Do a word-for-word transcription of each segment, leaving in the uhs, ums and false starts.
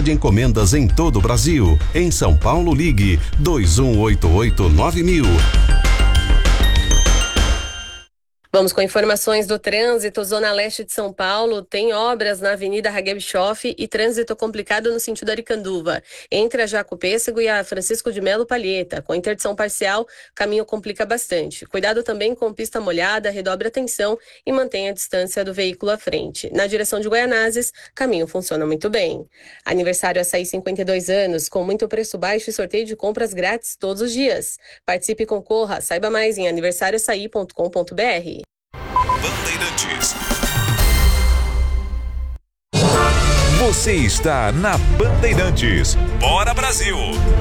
de encomendas em todo o Brasil. Em São Paulo, ligue dois um oito oito nove mil. Vamos com informações do trânsito. Zona Leste de São Paulo tem obras na Avenida Raguel Bischoff e trânsito complicado no sentido Aricanduva. Entre a Jaco Pêssego e a Francisco de Melo Palheta. Com interdição parcial, caminho complica bastante. Cuidado também com pista molhada, redobre a atenção e mantenha a distância do veículo à frente. Na direção de Guaianazes, caminho funciona muito bem. Aniversário Açaí cinquenta e dois anos, com muito preço baixo e sorteio de compras grátis todos os dias. Participe e concorra. Saiba mais em aniversário açaí ponto com ponto br. Bandeirantes. Você está na Bandeirantes. Bora Brasil!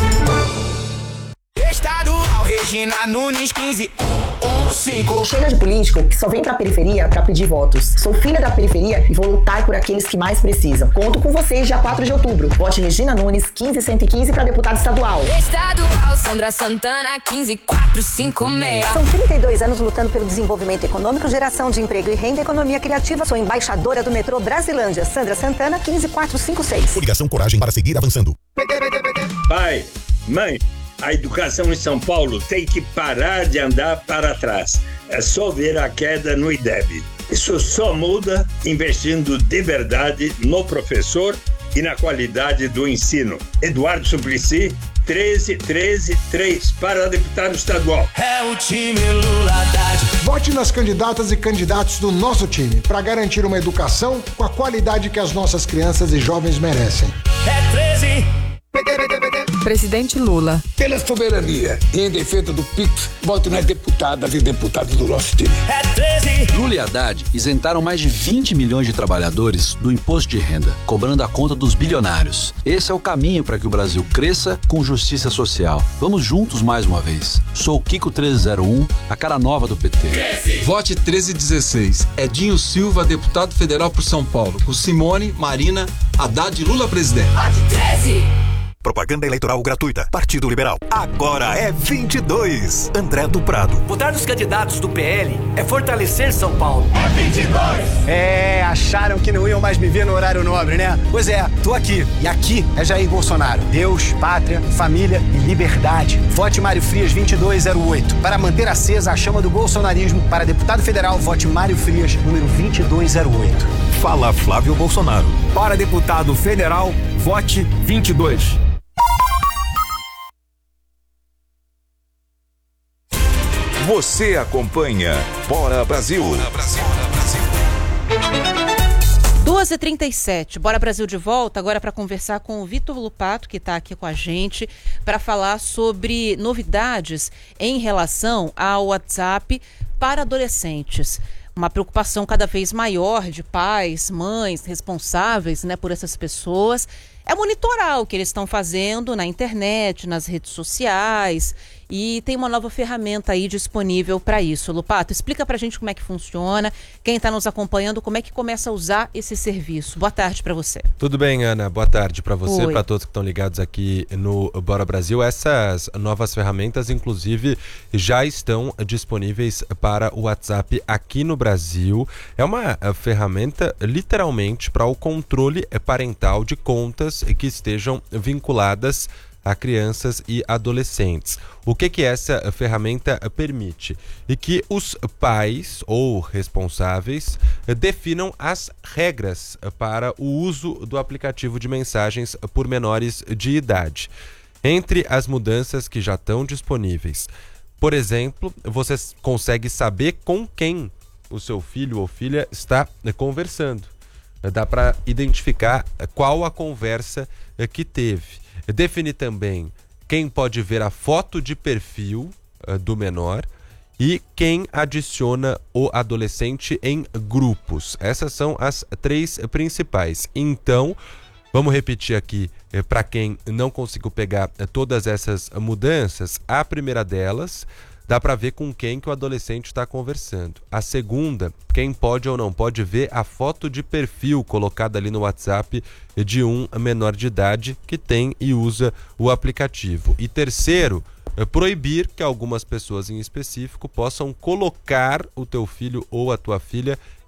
Estadual Regina Nunes quinze um cinco. Chega de político que só vem pra periferia pra pedir votos. Sou filha da periferia e vou lutar por aqueles que mais precisam. Conto com vocês dia quatro de outubro. Vote Regina Nunes quinze cento e quinze pra deputada estadual. Estadual Sandra Santana quinze quatrocentos e cinquenta e seis. São trinta e dois anos lutando pelo desenvolvimento econômico, geração de emprego e renda, economia criativa. Sou embaixadora do metrô Brasilândia. Sandra Santana quinze quatrocentos e cinquenta e seis. Coligação Coragem para seguir avançando. Pai, mãe, a educação em São Paulo tem que parar de andar para trás. É só ver a queda no I D E B. Isso só muda investindo de verdade no professor e na qualidade do ensino. Eduardo Suplicy, treze treze três para deputado estadual. É o time Lula Haddad. Vote nas candidatas e candidatos do nosso time para garantir uma educação com a qualidade que as nossas crianças e jovens merecem. É treze. Presidente Lula. Pela soberania e em defesa do Pix, vote nas deputadas e deputados do nosso time. É treze. Lula e Haddad isentaram mais de vinte milhões de trabalhadores do imposto de renda, cobrando a conta dos bilionários. Esse é o caminho para que o Brasil cresça com justiça social. Vamos juntos mais uma vez. Sou o Kiko treze zero um, a cara nova do P T. treze. Vote treze dezesseis. Edinho Silva, deputado federal por São Paulo. Com Simone, Marina, Haddad e Lula presidente. Vote treze. Propaganda eleitoral gratuita. Partido Liberal. Agora é vinte e dois. André do Prado. Votar nos candidatos do P L é fortalecer São Paulo. É vinte e dois. É, acharam que não iam mais me ver no horário nobre, né? Pois é, tô aqui. E aqui é Jair Bolsonaro. Deus, pátria, família e liberdade. Vote Mário Frias vinte e dois zero oito. Para manter acesa a chama do bolsonarismo, para deputado federal, vote Mário Frias, número vinte e dois zero oito. Fala Flávio Bolsonaro. Para deputado federal, vote vinte e dois. Você acompanha Bora Brasil. Bora Brasil. duas e trinta e sete, Bora Brasil de volta agora para conversar com o Vitor Lupato, que está aqui com a gente, para falar sobre novidades em relação ao WhatsApp para adolescentes. Uma preocupação cada vez maior de pais, mães, responsáveis, né, por essas pessoas, é monitorar o que eles estão fazendo na internet, nas redes sociais, e tem uma nova ferramenta aí disponível para isso. Lupato, explica pra gente como é que funciona, quem está nos acompanhando, como é que começa a usar esse serviço. Boa tarde para você. Tudo bem, Ana? Boa tarde para você, Oi. para todos que estão ligados aqui no Bora Brasil. Essas novas ferramentas, inclusive, já estão disponíveis para o WhatsApp aqui no Brasil. É uma ferramenta, literalmente, para o controle parental de contas que estejam vinculadas a crianças e adolescentes. O que que essa ferramenta permite? E que os pais ou responsáveis definam as regras para o uso do aplicativo de mensagens por menores de idade. Entre as mudanças que já estão disponíveis, por exemplo, você consegue saber com quem o seu filho ou filha está conversando. Dá para identificar qual a conversa que teve. Define também quem pode ver a foto de perfil uh, do menor e quem adiciona o adolescente em grupos. Essas são as três principais. Então, vamos repetir aqui eh, para quem não conseguiu pegar eh, todas essas mudanças. A primeira delas, dá para ver com quem que o adolescente está conversando. A segunda, quem pode ou não pode ver a foto de perfil colocada ali no WhatsApp de um menor de idade que tem e usa o aplicativo. E terceiro, é proibir que algumas pessoas em específico possam colocar o teu filho ou a tua filha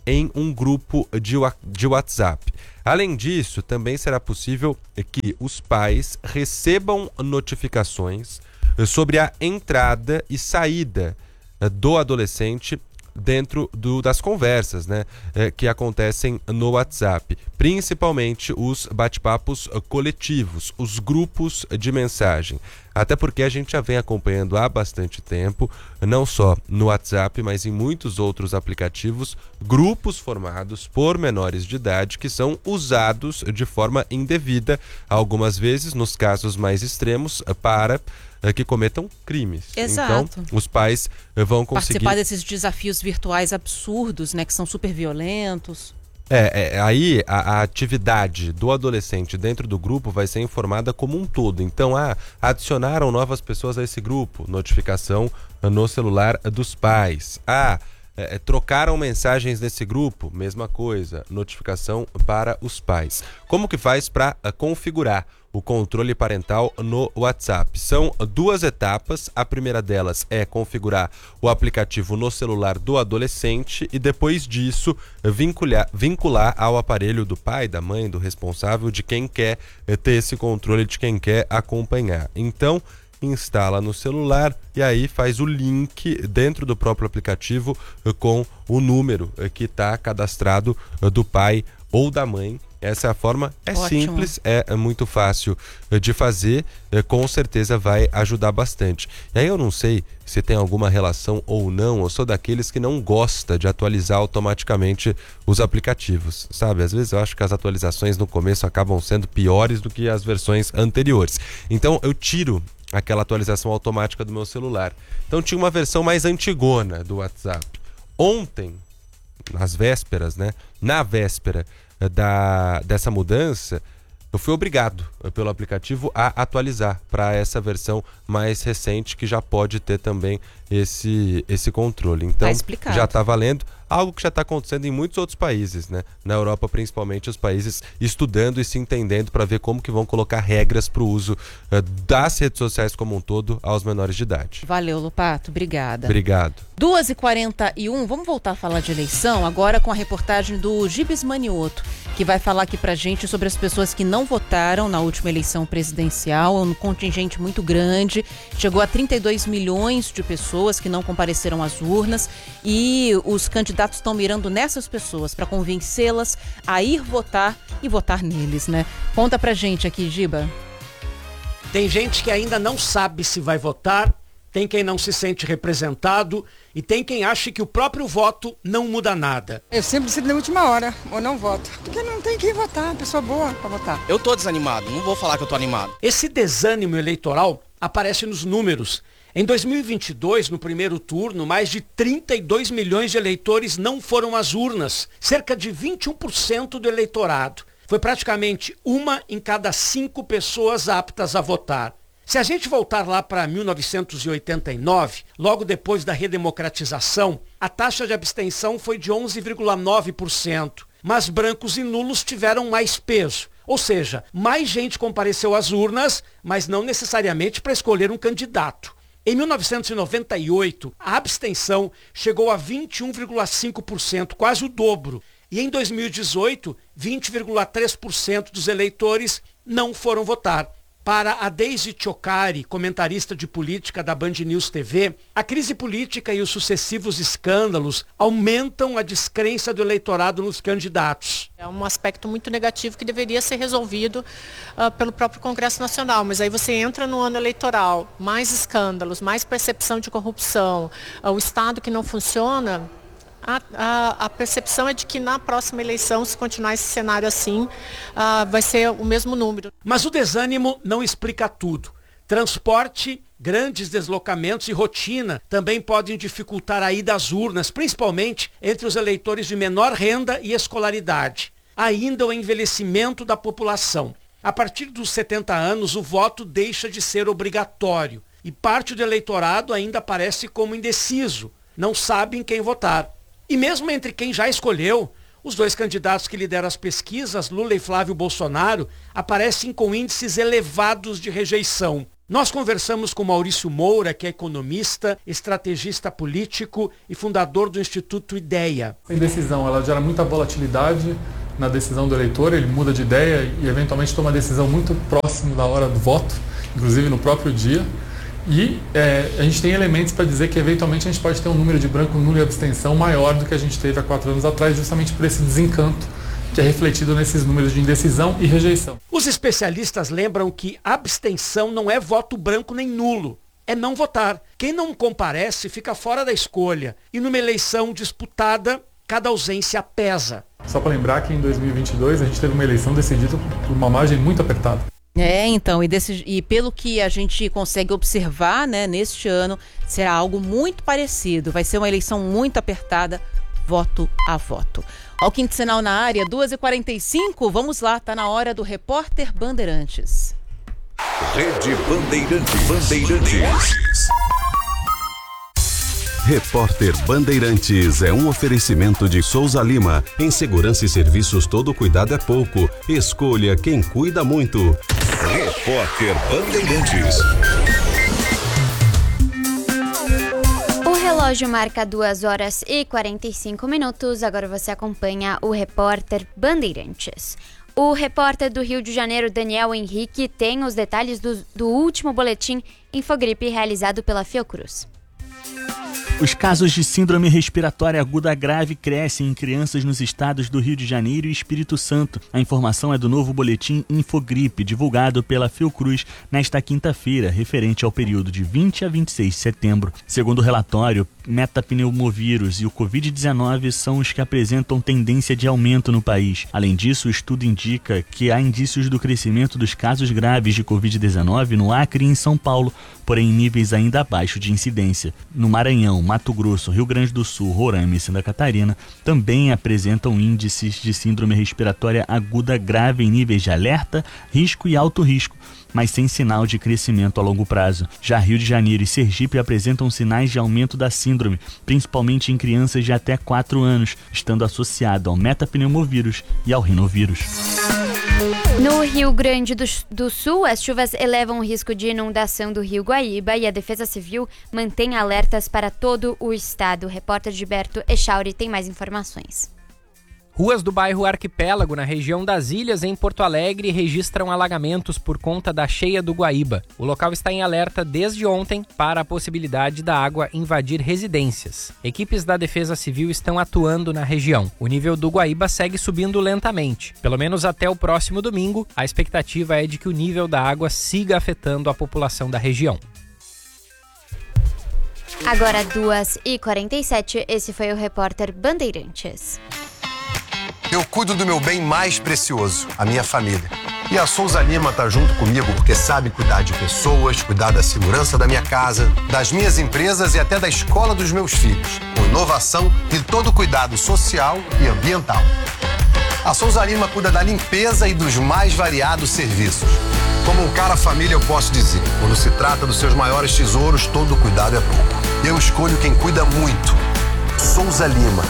em um grupo de, de WhatsApp. Além disso, também será possível que os pais recebam notificações sobre a entrada e saída do adolescente dentro do, das conversas, né, é, que acontecem no WhatsApp, principalmente os bate-papos coletivos, os grupos de mensagem. Até porque a gente já vem acompanhando há bastante tempo, não só no WhatsApp, mas em muitos outros aplicativos, grupos formados por menores de idade que são usados de forma indevida, algumas vezes, nos casos mais extremos, para que cometam crimes. Exato. Então, os pais vão conseguir participar desses desafios virtuais absurdos, né, que são super violentos. É, é aí a, a atividade do adolescente dentro do grupo vai ser informada como um todo. Então, ah, adicionaram novas pessoas a esse grupo, notificação no celular dos pais. Ah, é, trocaram mensagens nesse grupo, mesma coisa, notificação para os pais. Como que faz para configurar o controle parental no WhatsApp? São duas etapas. A primeira delas é configurar o aplicativo no celular do adolescente e depois disso vincular, vincular ao aparelho do pai, da mãe, do responsável, de quem quer ter esse controle, de quem quer acompanhar. Então, instala no celular e aí faz o link dentro do próprio aplicativo com o número que está cadastrado do pai ou da mãe. Essa é a forma, é Ótimo. simples, é, é muito fácil de fazer, é, com certeza vai ajudar bastante. E aí eu não sei se tem alguma relação ou não, eu sou daqueles que não gosta de atualizar automaticamente os aplicativos, sabe? Às vezes eu acho que as atualizações no começo acabam sendo piores do que as versões anteriores. Então eu tiro aquela atualização automática do meu celular. Então tinha uma versão mais antigona do WhatsApp. Ontem, nas vésperas, né? Na véspera da, dessa mudança, eu fui obrigado pelo aplicativo a atualizar para essa versão mais recente, que já pode ter também esse, esse controle. Então, tá já está valendo. Algo que já está acontecendo em muitos outros países, né? Na Europa, principalmente, os países estudando e se entendendo para ver como que vão colocar regras para o uso uh, das redes sociais como um todo aos menores de idade. Valeu, Lupato. Obrigada. Obrigado. duas e quarenta e um, vamos voltar a falar de eleição, agora com a reportagem do Gibes Manioto, que vai falar aqui pra gente sobre as pessoas que não votaram na última eleição presidencial. Um contingente muito grande, chegou a trinta e dois milhões de pessoas que não compareceram às urnas, e os candidatos estão mirando nessas pessoas para convencê-las a ir votar e votar neles, né? Conta pra gente aqui, Giba. Tem gente que ainda não sabe se vai votar, tem quem não se sente representado e tem quem acha que o próprio voto não muda nada. Eu sempre decido na última hora, ou não voto. Porque não tem quem votar, pessoa boa para votar. Eu tô desanimado, não vou falar que eu tô animado. Esse desânimo eleitoral aparece nos números. Em dois mil e vinte e dois, no primeiro turno, mais de trinta e dois milhões de eleitores não foram às urnas, cerca de vinte e um por cento do eleitorado. Foi praticamente uma em cada cinco pessoas aptas a votar. Se a gente voltar lá para mil novecentos e oitenta e nove, logo depois da redemocratização, a taxa de abstenção foi de onze vírgula nove por cento, mas brancos e nulos tiveram mais peso. Ou seja, mais gente compareceu às urnas, mas não necessariamente para escolher um candidato. Em mil novecentos e noventa e oito, a abstenção chegou a vinte e um vírgula cinco por cento, quase o dobro. E em dois mil e dezoito, vinte vírgula três por cento dos eleitores não foram votar. Para a Deise Ciocari, comentarista de política da Band News T V, a crise política e os sucessivos escândalos aumentam a descrença do eleitorado nos candidatos. É um aspecto muito negativo que deveria ser resolvido uh, pelo próprio Congresso Nacional, mas aí você entra no ano eleitoral, mais escândalos, mais percepção de corrupção, uh, o Estado que não funciona. A, a, a percepção é de que na próxima eleição, se continuar esse cenário assim, uh, vai ser o mesmo número. Mas o desânimo não explica tudo. Transporte, grandes deslocamentos e rotina também podem dificultar a ida às urnas, principalmente entre os eleitores de menor renda e escolaridade. Ainda o envelhecimento da população. A partir dos setenta anos, o voto deixa de ser obrigatório e parte do eleitorado ainda aparece como indeciso, não sabe em quem votar. E mesmo entre quem já escolheu, os dois candidatos que lideram as pesquisas, Lula e Flávio Bolsonaro, aparecem com índices elevados de rejeição. Nós conversamos com Maurício Moura, que é economista, estrategista político e fundador do Instituto Ideia. A indecisão, ela gera muita volatilidade na decisão do eleitor, ele muda de ideia e eventualmente toma uma decisão muito próximo da hora do voto, inclusive no próprio dia. E é, a gente tem elementos para dizer que eventualmente a gente pode ter um número de branco, nulo e abstenção maior do que a gente teve há quatro anos atrás, justamente por esse desencanto que é refletido nesses números de indecisão e rejeição. Os especialistas lembram que abstenção não é voto branco nem nulo, é não votar. Quem não comparece fica fora da escolha e numa eleição disputada, cada ausência pesa. Só para lembrar que em dois mil e vinte e dois a gente teve uma eleição decidida por uma margem muito apertada. É, então, e, desse, e pelo que a gente consegue observar, né, neste ano, será algo muito parecido. Vai ser uma eleição muito apertada, voto a voto. Ó, o quinto sinal na área, duas e quarenta e cinco, vamos lá, tá na hora do Repórter Bandeirantes. Rede Bandeirantes. Bandeirantes. Repórter Bandeirantes é um oferecimento de Souza Lima. Em segurança e serviços, todo cuidado é pouco. Escolha quem cuida muito. Repórter Bandeirantes. O relógio marca duas horas e quarenta e cinco minutos. Agora você acompanha o Repórter Bandeirantes. O repórter do Rio de Janeiro, Daniel Henrique, tem os detalhes do, do último boletim Infogripe realizado pela Fiocruz. Os casos de síndrome respiratória aguda grave crescem em crianças nos estados do Rio de Janeiro e Espírito Santo. A informação é do novo boletim Infogripe, divulgado pela Fiocruz nesta quinta-feira, referente ao período de vinte a vinte e seis de setembro. Segundo o relatório, metapneumovírus e o covid dezenove são os que apresentam tendência de aumento no país. Além disso, o estudo indica que há indícios do crescimento dos casos graves de covid dezenove no Acre e em São Paulo, porém em níveis ainda abaixo de incidência. No Maranhão, Mato Grosso, Rio Grande do Sul, Roraima e Santa Catarina também apresentam índices de síndrome respiratória aguda grave em níveis de alerta, risco e alto risco, mas sem sinal de crescimento a longo prazo. Já Rio de Janeiro e Sergipe apresentam sinais de aumento da síndrome, principalmente em crianças de até quatro anos, estando associado ao metapneumovírus e ao rinovírus. No Rio Grande do, do Sul, as chuvas elevam o risco de inundação do rio Guaíba e a Defesa Civil mantém alertas para todo o estado. O repórter Gilberto Echauri tem mais informações. Ruas do bairro Arquipélago, na região das Ilhas, em Porto Alegre, registram alagamentos por conta da cheia do Guaíba. O local está em alerta desde ontem para a possibilidade da água invadir residências. Equipes da Defesa Civil estão atuando na região. O nível do Guaíba segue subindo lentamente. Pelo menos até o próximo domingo, a expectativa é de que o nível da água siga afetando a população da região. Agora duas e quarenta e sete, esse foi o Repórter Bandeirantes. Eu cuido do meu bem mais precioso, a minha família. E a Souza Lima tá junto comigo porque sabe cuidar de pessoas, cuidar da segurança da minha casa, das minhas empresas e até da escola dos meus filhos, com inovação e todo cuidado social e ambiental. A Souza Lima cuida da limpeza e dos mais variados serviços. Como um cara família, eu posso dizer, quando se trata dos seus maiores tesouros, todo cuidado é pouco. Eu escolho quem cuida muito. Souza Lima.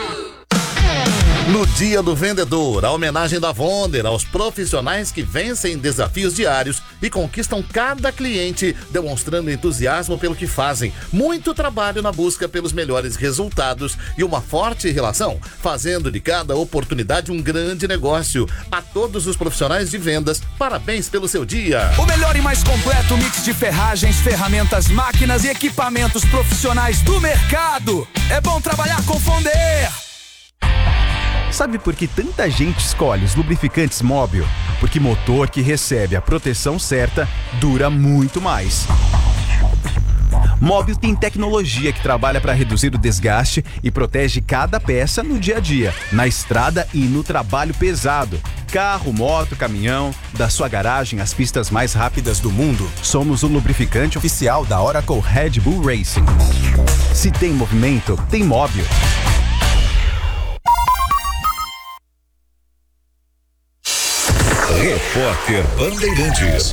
No Dia do Vendedor, a homenagem da Wonder aos profissionais que vencem desafios diários e conquistam cada cliente, demonstrando entusiasmo pelo que fazem, muito trabalho na busca pelos melhores resultados e uma forte relação, fazendo de cada oportunidade um grande negócio. A todos os profissionais de vendas, parabéns pelo seu dia. O melhor e mais completo mix de ferragens, ferramentas, máquinas e equipamentos profissionais do mercado. É bom trabalhar com Fonder. Sabe por que tanta gente escolhe os lubrificantes Móbil? Porque motor que recebe a proteção certa dura muito mais. Móbil tem tecnologia que trabalha para reduzir o desgaste e protege cada peça no dia a dia, na estrada e no trabalho pesado. Carro, moto, caminhão, da sua garagem às pistas mais rápidas do mundo. Somos o lubrificante oficial da Oracle Red Bull Racing. Se tem movimento, tem Móbil. Repórter Bandeirantes.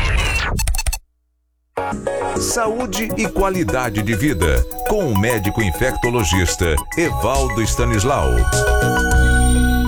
Saúde e qualidade de vida, com o médico infectologista Evaldo Stanislau.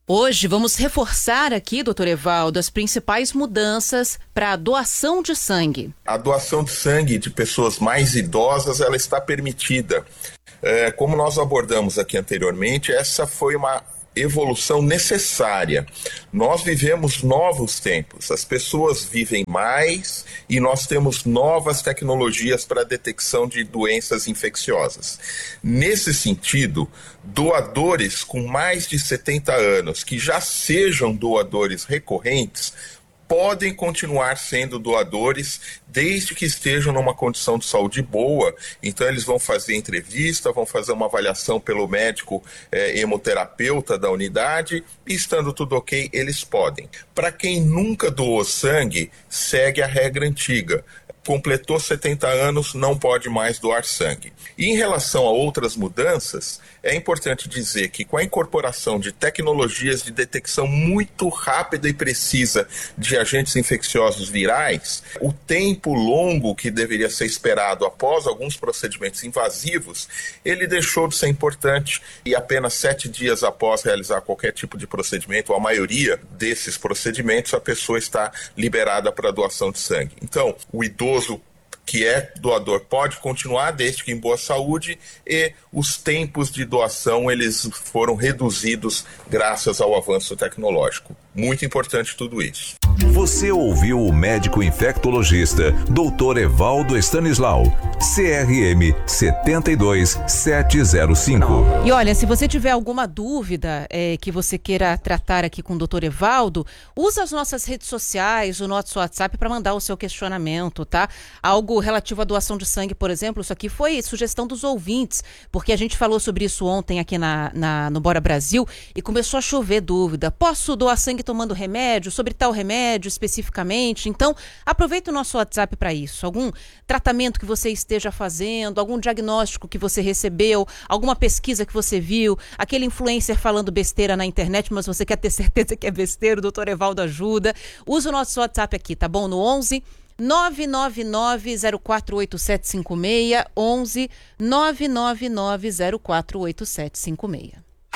Hoje vamos reforçar aqui, doutor Evaldo, as principais mudanças para a doação de sangue. A doação de sangue de pessoas mais idosas, ela está permitida. É, como nós abordamos aqui anteriormente, essa foi uma evolução necessária. Nós vivemos novos tempos, as pessoas vivem mais e nós temos novas tecnologias para a detecção de doenças infecciosas. Nesse sentido, doadores com mais de setenta anos, que já sejam doadores recorrentes, podem continuar sendo doadores desde que estejam numa condição de saúde boa. Então eles vão fazer entrevista, vão fazer uma avaliação pelo médico é, hemoterapeuta da unidade e estando tudo ok, eles podem. Para quem nunca doou sangue, segue a regra antiga. Completou setenta anos, não pode mais doar sangue. E em relação a outras mudanças, é importante dizer que com a incorporação de tecnologias de detecção muito rápida e precisa de agentes infecciosos virais, o tempo longo que deveria ser esperado após alguns procedimentos invasivos, ele deixou de ser importante e apenas sete dias após realizar qualquer tipo de procedimento, ou a maioria desses procedimentos, a pessoa está liberada para doação de sangue. Então, o idoso que é doador pode continuar desde que em boa saúde e os tempos de doação eles foram reduzidos graças ao avanço tecnológico. Muito importante tudo isso. Você ouviu o médico infectologista doutor Evaldo Stanislau, C R M sete dois sete zero cinco. E olha, se você tiver alguma dúvida é, que você queira tratar aqui com o doutor Evaldo, usa as nossas redes sociais, o nosso WhatsApp para mandar o seu questionamento, tá? Algo relativo à doação de sangue, por exemplo, isso aqui foi sugestão dos ouvintes, porque a gente falou sobre isso ontem aqui na, na, no Bora Brasil e começou a chover dúvida. Posso doar sangue tomando remédio? Sobre tal remédio especificamente? Então, aproveita o nosso WhatsApp para isso. Algum tratamento que você esteja fazendo, algum diagnóstico que você recebeu, alguma pesquisa que você viu, aquele influencer falando besteira na internet, mas você quer ter certeza que é besteira, o doutor Evaldo ajuda. Usa o nosso WhatsApp aqui, tá bom? No onze nove nove nove zero quatro oito sete cinco seis, onze nove nove nove zero quatro oito sete cinco seis.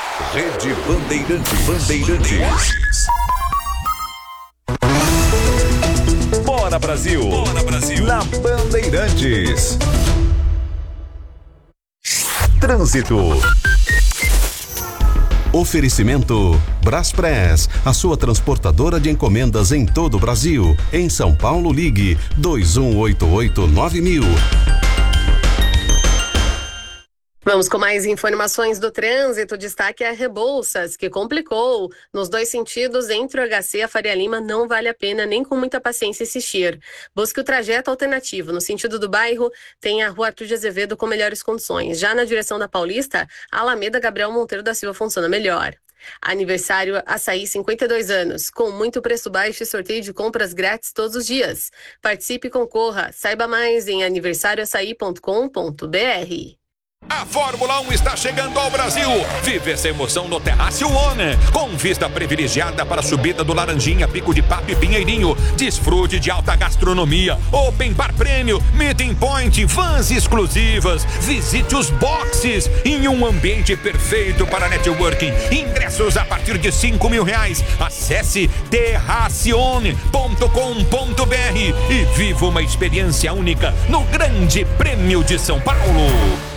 Rede Bandeirantes. Bandeirantes. Bora Brasil. Bora Brasil. Na Bandeirantes. Trânsito. Oferecimento Braspress, a sua transportadora de encomendas em todo o Brasil. Em São Paulo, ligue dois um oito oito nove mil. Vamos com mais informações do trânsito. Destaque é a Rebouças, que complicou nos dois sentidos entre o H C e a Faria Lima. Não vale a pena nem com muita paciência insistir. Busque o trajeto alternativo. No sentido do bairro, tem a Rua Arthur de Azevedo com melhores condições. Já na direção da Paulista, a Alameda Gabriel Monteiro da Silva funciona melhor. Aniversário Açaí, cinquenta e dois anos, com muito preço baixo e sorteio de compras grátis todos os dias. Participe e concorra. Saiba mais em aniversário açaí ponto com ponto b r. A Fórmula um está chegando ao Brasil. Vive essa emoção no Terraço One, com vista privilegiada para a subida do Laranjinha, Pico de Papo e Pinheirinho. Desfrute de alta gastronomia, open bar prêmio, meeting point, vans exclusivas. Visite os boxes em um ambiente perfeito para networking. Ingressos a partir de cinco mil reais. Acesse terracione ponto com ponto b r e viva uma experiência única no Grande Prêmio de São Paulo.